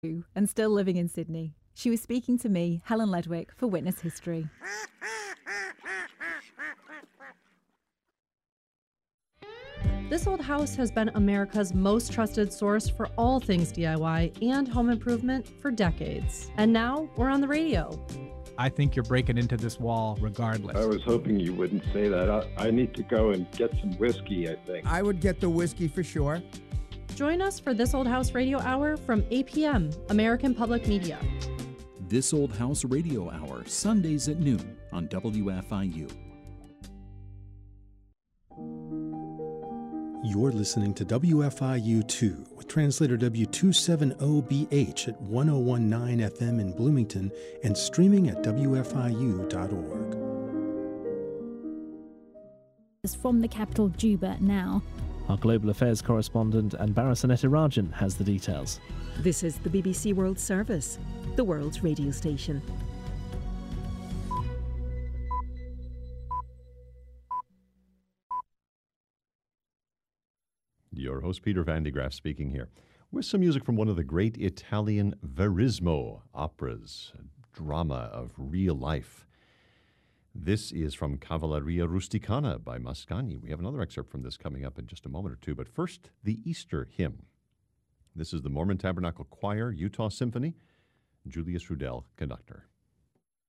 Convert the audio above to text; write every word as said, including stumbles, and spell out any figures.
and still living in Sydney. She was speaking to me, Helen Ledwick, for Witness History. This Old House has been America's most trusted source for all things D I Y and home improvement for decades. And now we're on the radio. I think you're breaking into this wall regardless. I was hoping you wouldn't say that. I, I need to go and get some whiskey, I think. I would get the whiskey for sure. Join us for This Old House Radio Hour from eight p.m. American Public Media. This Old House Radio Hour, Sundays at noon on W F I U. You're listening to W F I U two with translator W two seventy B H at ten nineteen F M in Bloomington and streaming at W F I U dot org. From the capital Juba now. Our global affairs correspondent Anbara Sanetirajan has the details. This is the B B C World Service, the world's radio station. Your host, Peter Van de Graaf, speaking here, with some music from one of the great Italian Verismo operas, a drama of real life. This is from Cavalleria Rusticana by Mascagni. We have another excerpt from this coming up in just a moment or two, but first, the Easter Hymn. This is the Mormon Tabernacle Choir, Utah Symphony, Julius Rudel, conductor.